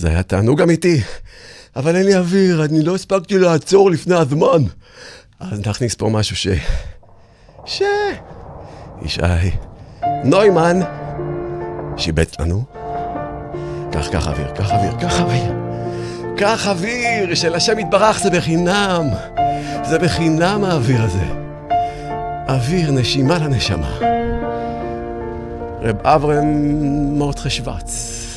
זה היה תענוג אמיתי, אבל אין לי אוויר, אני לא הספקתי לעצור לפני הזמן. אז נכניס פה משהו ישי נוימן שיבץ לנו. קח אוויר, קח אוויר, של השם יתברך, זה בחינם. זה בחינם האוויר הזה. אוויר, נשימה לנשמה. רב אברהם מרדכי שוורץ.